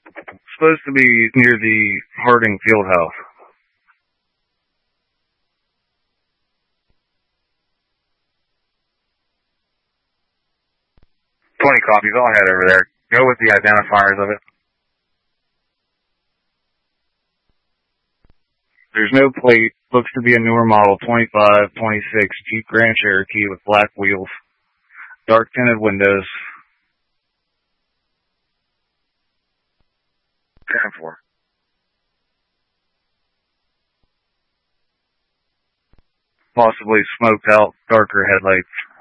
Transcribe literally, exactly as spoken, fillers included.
Supposed to be near the Harding Fieldhouse. twenty copies. I'll head over there. Go with the identifiers of it. There's no plate. Looks to be a newer model, twenty-five, twenty-six Jeep Grand Cherokee with black wheels, dark tinted windows. ten four. Possibly smoked out, darker headlights.